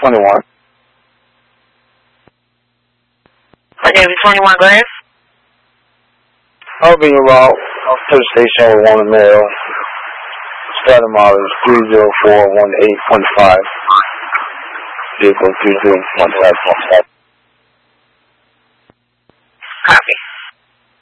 21. Okay, 21, go ahead. I'll be about to the station with one male. Starting model is 3041815. Vehicle 3315.